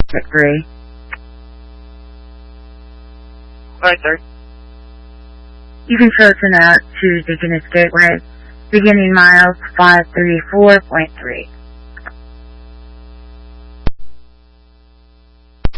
Victory. Right, sir. You can shorten out to Deaconess Gateway, beginning miles 534.3.